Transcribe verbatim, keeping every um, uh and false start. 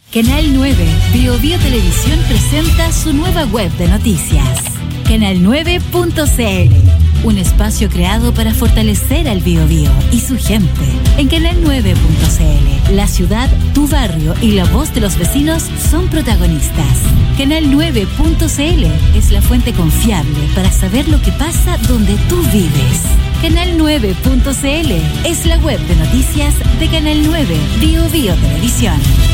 Canal nueve Bio Bio Televisión presenta su nueva web de noticias, canal nueve punto c l, un espacio creado para fortalecer al Bio Bio y su gente. En canal nueve punto c l, la ciudad, tu barrio y la voz de los vecinos son protagonistas. canal nueve punto c l es la fuente confiable para saber lo que pasa donde tú vives. canal nueve punto c l es la web de noticias de Canal nueve Bio Bio Televisión.